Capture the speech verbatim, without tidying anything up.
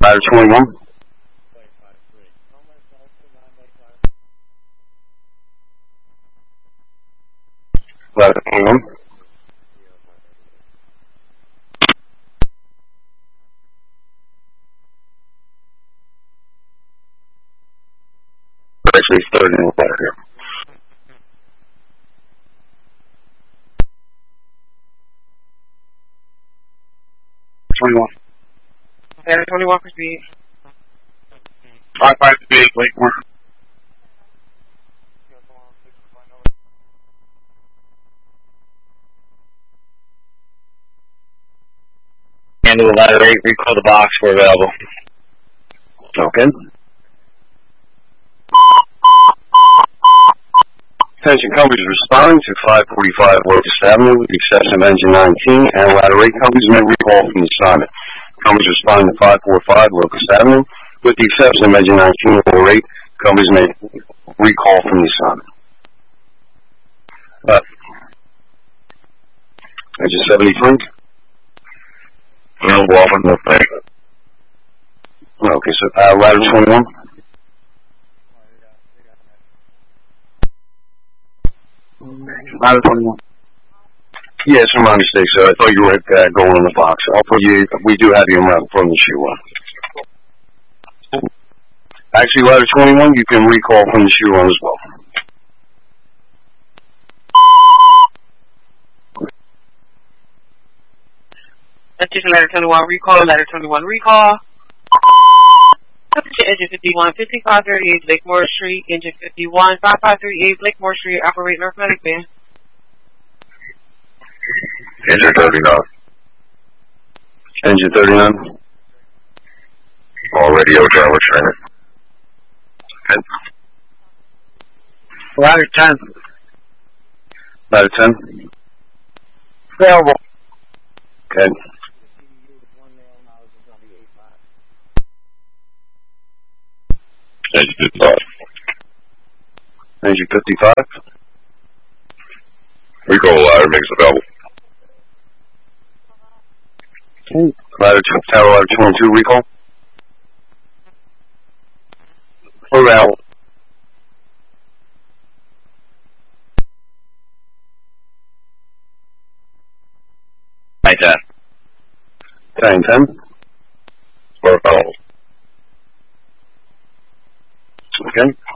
Ladder twenty-one. Ladder twenty-one. Actually, third in the ladder here. twenty-one. Ladder twenty-one, proceed. five five three eight, Blakemore. Handle ladder eight, recall the box for available. Okay. Attention companies responding to five forty-five Locust Avenue with the exception of engine nineteen and ladder eight companies may recall from the assignment. Companies responding to five forty-five Locust Avenue with the exception of engine nineteen and ladder eight companies may recall from the assignment. Uh, engine seventy-three. No, off on the thing. Okay, so uh, ladder twenty-one. Ladder twenty-one. Yeah, it's my mistake, sir. I thought you were uh, going in the box. I'll put you. We do have you in route from the shoe run. Actually, ladder twenty-one, you can recall from the shoe run as well. Attention, ladder twenty-one, recall, ladder twenty-one, recall. Engine fifty-one, fifty-five thirty-eight, Blakemore Street, engine fifty-one, fifty-five thirty-eight, Blakemore Street, operate narcotic van. Engine thirty-nine. Engine thirty-nine. All radio driver trainer. Okay. Ladder ten. Ladder ten. Available. Okay. Engine fifty-five. Engine fifty-five. Recall ladder makes available. Okay. Ladder tower ladder twenty-two recall. Available. Nine ten. Nine ten. Available. Okay.